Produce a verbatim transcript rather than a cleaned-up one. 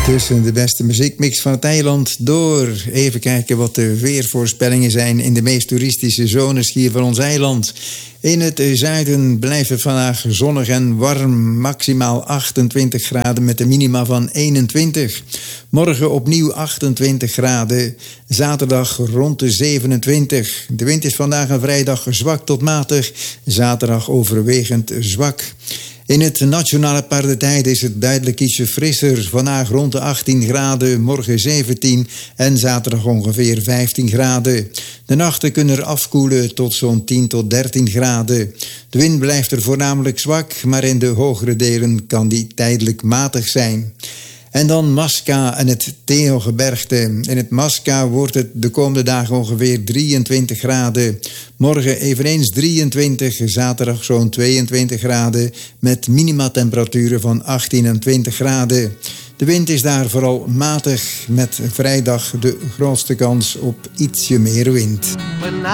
Tussen de beste muziekmix van het eiland door. Even kijken wat de weervoorspellingen zijn in de meest toeristische zones hier van ons eiland. In het zuiden blijft het vandaag zonnig en warm. Maximaal achtentwintig graden met een minima van eenentwintig. Morgen opnieuw achtentwintig graden. Zaterdag rond de zevenentwintig. De wind is vandaag en vrijdag zwak tot matig. Zaterdag overwegend zwak. In het nationale paardentijd is het duidelijk ietsje frisser. Vandaag rond de achttien graden, morgen zeventien en zaterdag ongeveer vijftien graden. De nachten kunnen er afkoelen tot zo'n tien tot dertien graden. De wind blijft er voornamelijk zwak, maar in de hogere delen kan die tijdelijk matig zijn. En dan Masca en het Theogebergte. In het Masca wordt het de komende dagen ongeveer drieëntwintig graden. Morgen eveneens drieëntwintig, zaterdag zo'n tweeëntwintig graden... met minima-temperaturen van achttien en twintig graden. De wind is daar vooral matig, met vrijdag de grootste kans op ietsje meer wind.